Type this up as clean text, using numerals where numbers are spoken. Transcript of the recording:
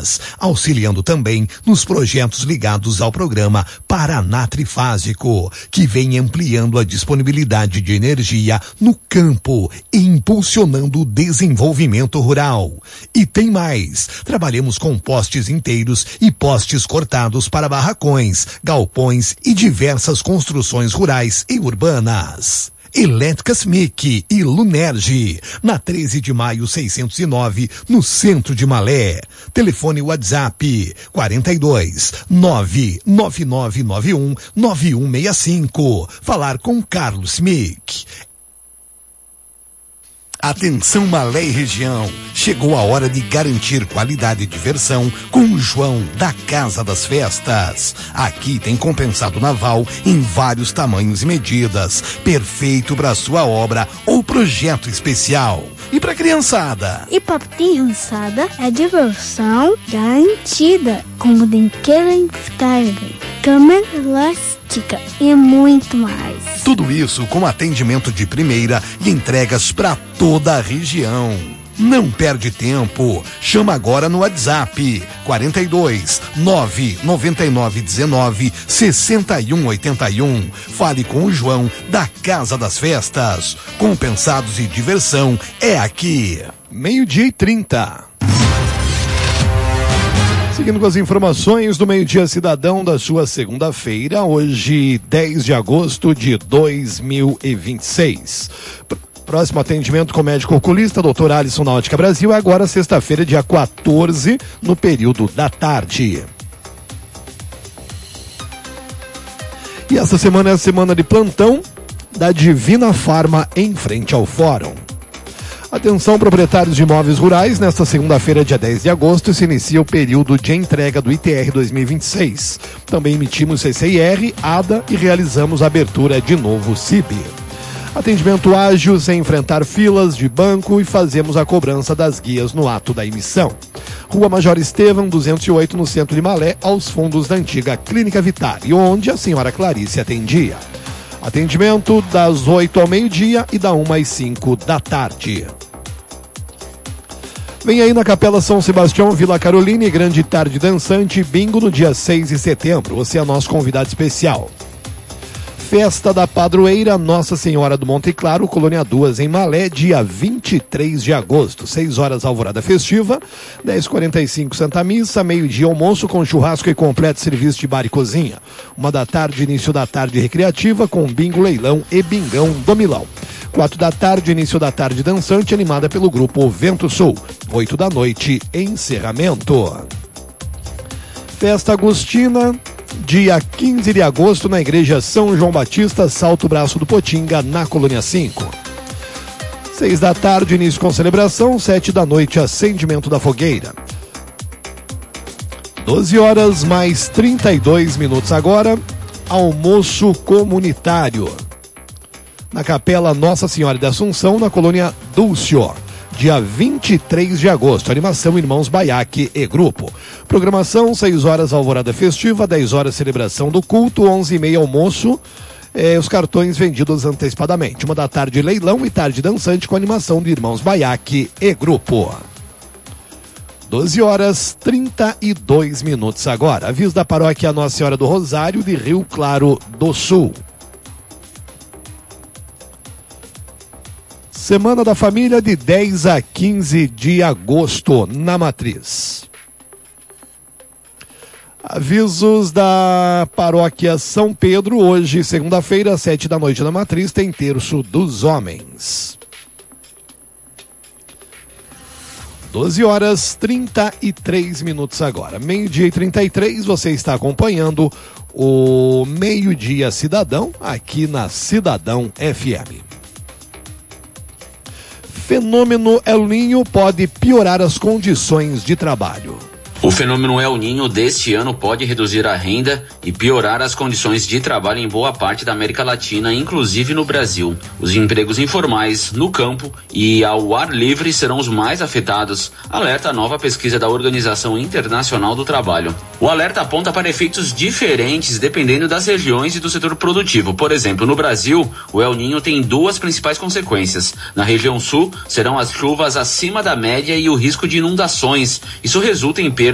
auxiliando também nos projetos ligados ao programa Paraná Trifásico, que vem ampliando a disponibilidade de energia no campo e impulsionando o desenvolvimento rural. E tem mais, trabalhamos com postes inteiros e postes cortados para barracões, galpões e diversas construções rurais e urbanas. Elétricas MIC e Lunerge, na 13 de maio 609, no centro de Malé. Telefone WhatsApp 42 99991 9165. Falar com Carlos MIC. Atenção Malé e região, chegou a hora de garantir qualidade e diversão com o João da Casa das Festas. Aqui tem compensado naval em vários tamanhos e medidas, perfeito para sua obra ou projeto especial. E para criançada? E para criançada é diversão garantida, como brinquedo inflável, cama elástica e muito mais. Tudo isso com atendimento de primeira e entregas para toda a região. Não perde tempo. Chama agora no WhatsApp 42 999 19 61 81. Fale com o João da Casa das Festas. Compensados e diversão é aqui. 12:30. Seguindo com as informações do Meio-Dia Cidadão da sua segunda-feira, hoje 10 de agosto de 2026. Próximo atendimento com o médico oculista, Dr. Alisson na Ótica Brasil, é agora sexta-feira, dia 14, no período da tarde. E essa semana é a semana de plantão da Divina Farma em frente ao Fórum. Atenção, proprietários de imóveis rurais, nesta segunda-feira, dia 10 de agosto, se inicia o período de entrega do ITR 2026. Também emitimos CCIR, ADA e realizamos a abertura de novo CIB. Atendimento ágil, sem enfrentar filas de banco, e fazemos a cobrança das guias no ato da emissão. Rua Major Estevão, 208, no centro de Malé, aos fundos da antiga Clínica Vitale, onde a senhora Clarice atendia. Atendimento das 8 ao meio-dia e da 1 às 5 da tarde. Vem aí na Capela São Sebastião, Vila Carolina, grande tarde dançante, bingo no dia 6 de setembro. Você é nosso convidado especial. Festa da Padroeira Nossa Senhora do Monte Claro, Colônia 2, em Malé, dia 23 de agosto. 6 horas alvorada festiva, 10h45 Santa Missa, meio-dia almoço com churrasco e completo serviço de bar e cozinha. 1 da tarde, início da tarde recreativa, com bingo, leilão e bingão do Milão. 4 da tarde, início da tarde dançante, animada pelo grupo Vento Sul. 8 da noite, encerramento. Festa Agostina, dia 15 de agosto, na Igreja São João Batista, Salto Braço do Potinga, na Colônia 5. 6 da tarde, início com celebração. 7 da noite, acendimento da fogueira. 12 horas mais 32 minutos agora, almoço comunitário. Na Capela Nossa Senhora da Assunção, na Colônia Dulcio. Dia 23 de agosto, animação Irmãos Baiaque e Grupo. Programação, 6 horas alvorada festiva, 10 horas celebração do culto, 11h30 almoço, os cartões vendidos antecipadamente. 1 da tarde leilão e tarde dançante com animação de Irmãos Baiaque e Grupo. 12 horas 32 minutos agora. Aviso da paróquia Nossa Senhora do Rosário de Rio Claro do Sul. Semana da Família de 10 a 15 de agosto, na Matriz. Avisos da Paróquia São Pedro, hoje, segunda-feira, 7 da noite na Matriz, tem terço dos homens. 12 horas 33 minutos agora. Meio-dia e 33, você está acompanhando o Meio-Dia Cidadão, aqui na Cidadão FM. Fenômeno El Niño pode piorar as condições de trabalho. O fenômeno El Niño deste ano pode reduzir a renda e piorar as condições de trabalho em boa parte da América Latina, inclusive no Brasil. Os empregos informais, no campo e ao ar livre serão os mais afetados, alerta a nova pesquisa da Organização Internacional do Trabalho. O alerta aponta para efeitos diferentes dependendo das regiões e do setor produtivo. Por exemplo, no Brasil, o El Niño tem duas principais consequências. Na região sul, serão as chuvas acima da média e o risco de inundações. Isso resulta em perda